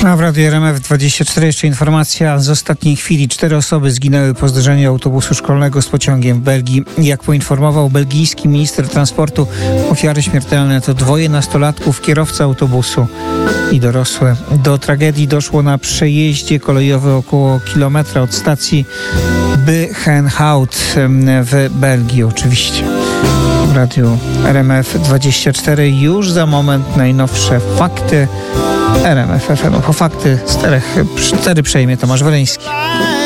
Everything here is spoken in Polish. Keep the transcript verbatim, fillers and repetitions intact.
A w Radiu R M F dwadzieścia cztery jeszcze informacja z ostatniej chwili. Cztery osoby zginęły po zderzeniu autobusu szkolnego z pociągiem w Belgii. Jak poinformował belgijski minister transportu, ofiary śmiertelne to dwoje nastolatków, kierowca autobusu i dorosłe. Do tragedii doszło na przejeździe kolejowym około kilometra od stacji Buchenhout w Belgii oczywiście. W Radiu R M F dwadzieścia cztery już za moment najnowsze fakty R M F F M. Po fakty cztery przejmie Tomasz Woleński.